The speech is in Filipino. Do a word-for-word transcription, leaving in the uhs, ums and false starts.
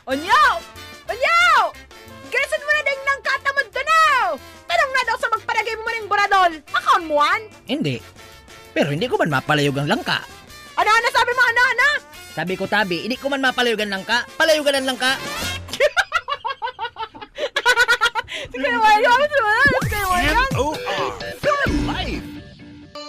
Onyaw! Onyaw! Gason mo na ding nang katamod to now! Tanong na daw sa magpalagay mo maning buradol. Akon mo an? Hindi. Pero hindi ko man mapalayog ang langka. Ano na sabi mo, ano, ano? Sabi ko, tabi, hindi ko man mapalayog ang langka. Palayugan ang langka.